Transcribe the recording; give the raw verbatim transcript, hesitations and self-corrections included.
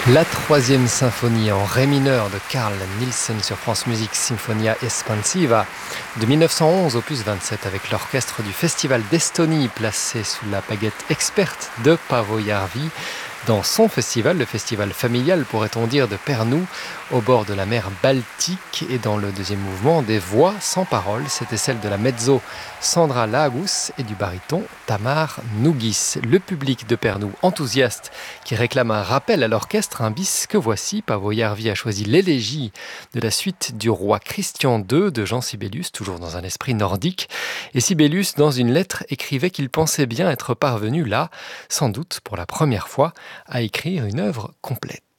La troisième symphonie en ré mineur de Carl Nielsen sur France Musique, Sinfonia Espansiva de mille neuf cent onze, opus vingt-sept, avec l'orchestre du Festival d'Estonie placé sous la baguette experte de Paavo Järvi. Dans son festival, le festival familial, pourrait-on dire, de Pärnu, au bord de la mer Baltique. Et dans le deuxième mouvement, des voix sans parole, c'était celle de la mezzo Sandra Lagus et du baryton Tamar Nougis. Le public de Pärnu, enthousiaste, qui réclame un rappel à l'orchestre, un bis que voici. Paavo Järvi a choisi l'élégie de la suite du roi Christian deux de Jean Sibelius, toujours dans un esprit nordique. Et Sibelius, dans une lettre, écrivait qu'il pensait bien être parvenu là, sans doute pour la première fois, à écrire une œuvre complète.